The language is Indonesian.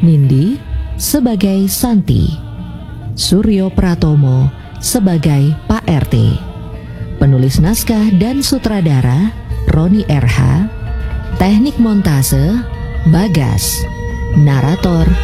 Nindi sebagai Santi, Suryo Pratomo sebagai Pak RT. Penulis naskah dan sutradara Roni RH. Teknik montase Bagas. Narator